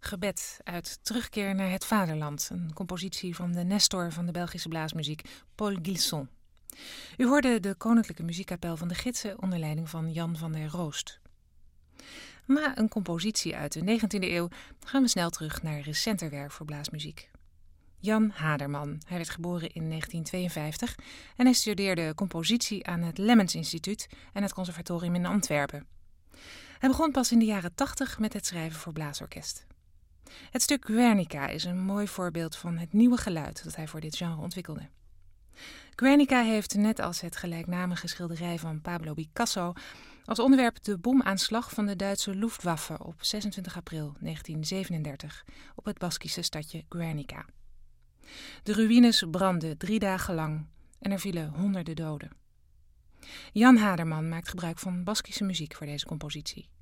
Gebed uit Terugkeer naar het Vaderland, een compositie van de Nestor van de Belgische blaasmuziek, Paul Gilson. U hoorde de Koninklijke Muziekkapel van de Gidsen onder leiding van Jan van der Roost. Na een compositie uit de 19e eeuw gaan we snel terug naar recenter werk voor blaasmuziek. Jan Haderman. Hij werd geboren in 1952 en hij studeerde compositie aan het Lemmens Instituut en het Conservatorium in Antwerpen. Hij begon pas in de jaren 80 met het schrijven voor blaasorkest. Het stuk Guernica is een mooi voorbeeld van het nieuwe geluid dat hij voor dit genre ontwikkelde. Guernica heeft, net als het gelijknamige schilderij van Pablo Picasso, als onderwerp de bomaanslag van de Duitse Luftwaffe op 26 april 1937 op het Baskische stadje Guernica. De ruïnes brandden 3 dagen lang en er vielen honderden doden. Jan Haderman maakt gebruik van Baskische muziek voor deze compositie.